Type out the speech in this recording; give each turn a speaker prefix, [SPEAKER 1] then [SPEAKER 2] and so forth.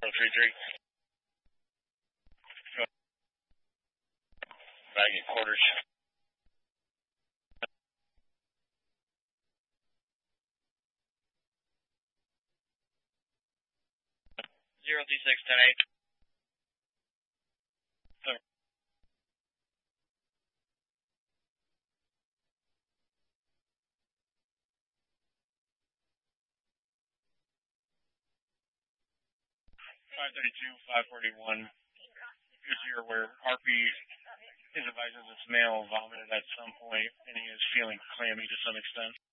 [SPEAKER 1] 33. Back at quarters. 03610-8. 532, 541. Just here where RP is advising this male vomited at some point and he is feeling clammy to some extent.